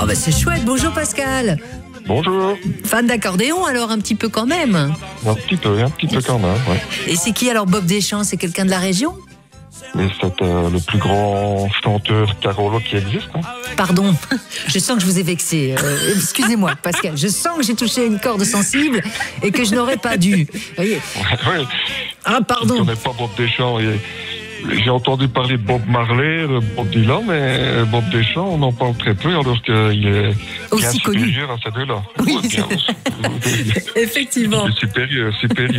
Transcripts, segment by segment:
Ah bah c'est chouette, bonjour Pascal. Bonjour. Fan d'accordéon alors un petit peu quand même. Un petit peu quand même, ouais. Et c'est qui alors Bob Deschamps? C'est quelqu'un de la région? Mais c'est le plus grand chanteur carolo qui existe. Hein. Pardon, je sens que je vous ai vexé. Excusez-moi Pascal, je sens que j'ai touché une corde sensible et que je n'aurais pas dû. Voyez. Ouais. Ah pardon. Je ne connais pas Bob Deschamps. J'ai entendu parler de Bob Marley, de Bob Dylan, mais Bob Deschamps, on en parle très peu, alors qu'il est aussi bien connu supérieur à ces deux-là. Oui, Ouais, bien, effectivement. supérieur.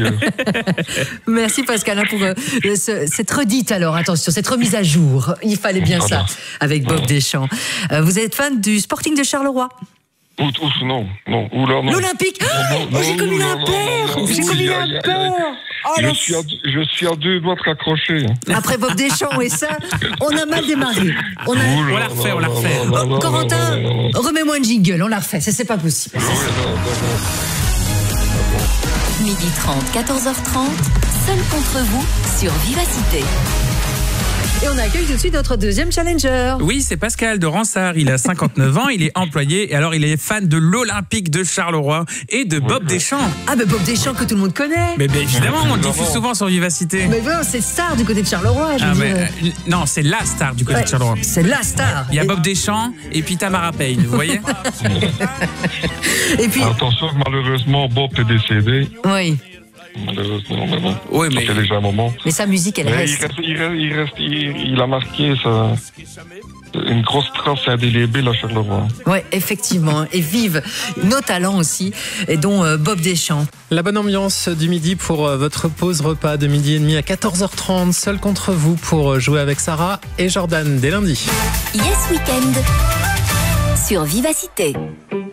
Merci Pascal hein, pour cette redite alors, attention, cette remise à jour. Il fallait bien ça avec Bob Deschamps. Vous êtes fan du Sporting de Charleroi? Ouf, non. Oula, non. L'Olympique. J'ai commis un peur. J'ai commis un peur. Je suis à deux doigts de raccrocher. Après Bob Deschamps et ça, on a mal démarré. On la refait. Corentin, remets-moi un jingle, on la refait. Ça, c'est pas possible. Midi 30, 14h30, seul contre vous sur Vivacité. Et on accueille tout de suite notre deuxième challenger. Oui, c'est Pascal de Ransard. Il a 59 ans, il est employé et alors il est fan de l'Olympique de Charleroi et de Bob Deschamps. Ah, mais Bob Deschamps que tout le monde connaît. Mais évidemment, on le diffuse souvent sur Vivacité. Mais bon, c'est star du côté de Charleroi. Non, c'est la star du côté de Charleroi. C'est la star. Il y a Bob Deschamps et puis Tamara Payne, vous voyez. Et puis. Attention, malheureusement, Bob est décédé. Oui. Malheureusement, mais bon. Oui, mais. Ça fait déjà un moment. Mais sa musique, elle reste. Il a marqué une grosse trace indélébile à Charleroi. Oui, effectivement. Et vive nos talents aussi, et dont Bob Deschamps. La bonne ambiance du midi pour votre pause repas de midi et demi à 14h30. Seul contre vous pour jouer avec Sarah et Jordan dès lundi. Yes Weekend sur Vivacité.